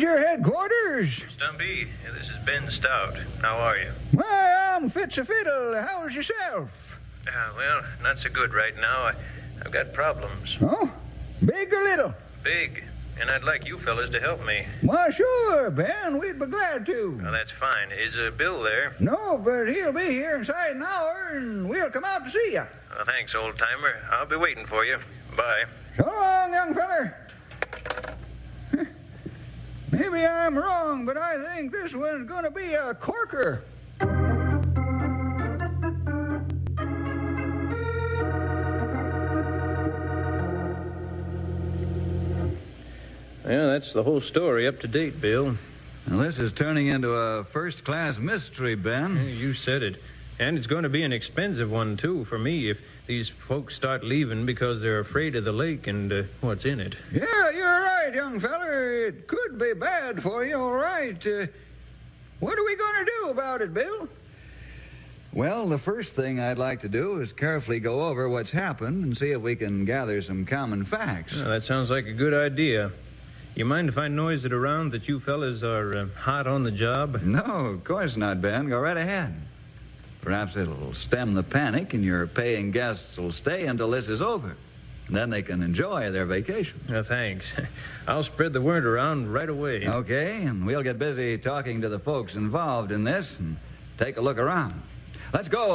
your headquarters? Stumpy, this is Ben Stout. How are you? Why, I'm fit as a fiddle. How's yourself? Well, not so good right now. I've got problems. Oh? Big or little? Big. And I'd like you fellas to help me. Why, sure, Ben. We'd be glad to. Well, that's fine. Is Bill there? No, but he'll be here inside an hour, and we'll come out to see you. Well, thanks, old-timer. I'll be waiting for you. Bye. So long, young feller. Maybe I'm wrong, but I think this one's going to be a corker. Yeah, that's the whole story up to date, Bill. Well, this is turning into a first-class mystery, Ben. You said it. And it's going to be an expensive one, too, for me if these folks start leaving because they're afraid of the lake and what's in it. Yeah, you're right, young feller. It could be bad for you, all right. What are we going to do about it, Bill? Well, the first thing I'd like to do is carefully go over what's happened and see if we can gather some common facts. Well, that sounds like a good idea. You mind if I noise it around that you fellas are hot on the job? No, of course not, Ben. Go right ahead. Perhaps it'll stem the panic and your paying guests will stay until this is over. Then they can enjoy their vacation. Thanks. I'll spread the word around right away. Okay, and we'll get busy talking to the folks involved in this and take a look around. Let's go.